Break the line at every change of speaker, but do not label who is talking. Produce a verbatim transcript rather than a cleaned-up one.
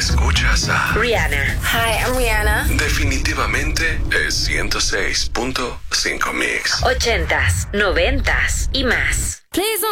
Escuchas a
Rihanna.
Hi, I'm Rihanna.
Definitivamente es ciento seis punto cinco Mix.
Ochentas, noventas y más.
Please don't